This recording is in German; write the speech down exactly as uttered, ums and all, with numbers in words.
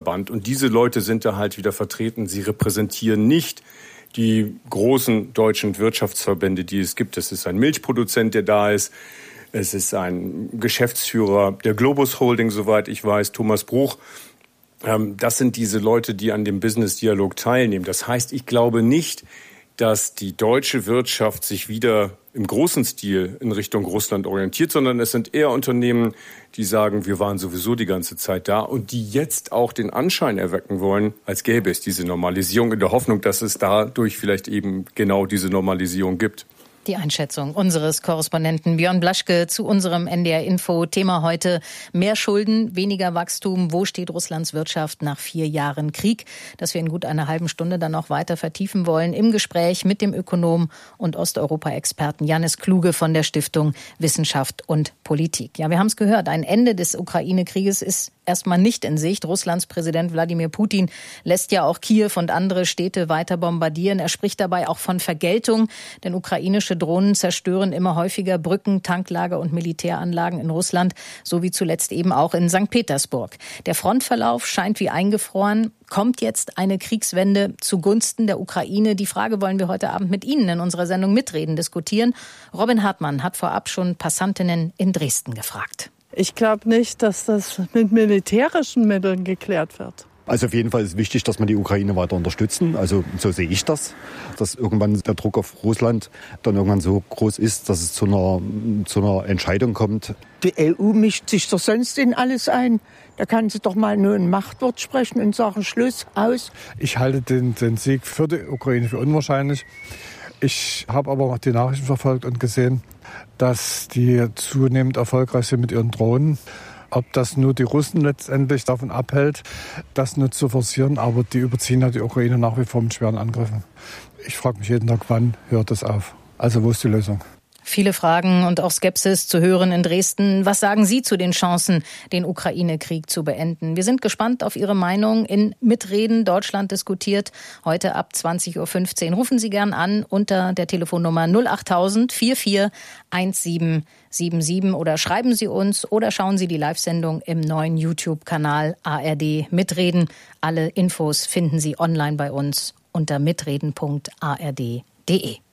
Dachverband. Und diese Leute sind da halt wieder vertreten. Sie repräsentieren nicht die großen deutschen Wirtschaftsverbände, die es gibt. Es ist ein Milchproduzent, der da ist. Es ist ein Geschäftsführer der Globus Holding, soweit ich weiß, Thomas Bruch. Das sind diese Leute, die an dem Business-Dialog teilnehmen. Das heißt, ich glaube nicht, dass die deutsche Wirtschaft sich wieder im großen Stil in Richtung Russland orientiert, sondern es sind eher Unternehmen, die sagen, wir waren sowieso die ganze Zeit da und die jetzt auch den Anschein erwecken wollen, als gäbe es diese Normalisierung, in der Hoffnung, dass es dadurch vielleicht eben genau diese Normalisierung gibt. Die Einschätzung unseres Korrespondenten Björn Blaschke zu unserem N D R-Info. Thema heute: mehr Schulden, weniger Wachstum. Wo steht Russlands Wirtschaft nach vier Jahren Krieg? Das wir in gut einer halben Stunde dann noch weiter vertiefen wollen. Im Gespräch mit dem Ökonom und Osteuropa-Experten Jannis Kluge von der Stiftung Wissenschaft und Politik. Ja, wir haben es gehört. Ein Ende des Ukraine-Krieges ist erstmal nicht in Sicht. Russlands Präsident Wladimir Putin lässt ja auch Kiew und andere Städte weiter bombardieren. Er spricht dabei auch von Vergeltung, denn ukrainische Drohnen zerstören immer häufiger Brücken, Tanklager und Militäranlagen in Russland, so wie zuletzt eben auch in Sankt Petersburg. Der Frontverlauf scheint wie eingefroren. Kommt jetzt eine Kriegswende zugunsten der Ukraine? Die Frage wollen wir heute Abend mit Ihnen in unserer Sendung Mitreden diskutieren. Robin Hartmann hat vorab schon Passantinnen in Dresden gefragt. Ich glaube nicht, dass das mit militärischen Mitteln geklärt wird. Also auf jeden Fall ist wichtig, dass wir die Ukraine weiter unterstützen. Also so sehe ich das, dass irgendwann der Druck auf Russland dann irgendwann so groß ist, dass es zu einer, zu einer Entscheidung kommt. Die E U mischt sich doch sonst in alles ein. Da kann sie doch mal nur ein Machtwort sprechen und sagen Schluss, aus. Ich halte den, den Sieg für die Ukraine für unwahrscheinlich. Ich habe aber auch die Nachrichten verfolgt und gesehen, dass die zunehmend erfolgreich sind mit ihren Drohnen. Ob das nur die Russen letztendlich davon abhält, das nur zu forcieren, aber die überziehen ja die Ukraine nach wie vor mit schweren Angriffen. Ich frage mich jeden Tag, wann hört das auf? Also wo ist die Lösung? Viele Fragen und auch Skepsis zu hören in Dresden. Was sagen Sie zu den Chancen, den Ukraine-Krieg zu beenden? Wir sind gespannt auf Ihre Meinung in Mitreden. Deutschland diskutiert heute ab zwanzig Uhr fünfzehn. Rufen Sie gern an unter der Telefonnummer null acht tausend vier vier eins sieben sieben sieben oder schreiben Sie uns oder schauen Sie die Live-Sendung im neuen YouTube-Kanal A R D Mitreden. Alle Infos finden Sie online bei uns unter mitreden punkt a r d punkt d e.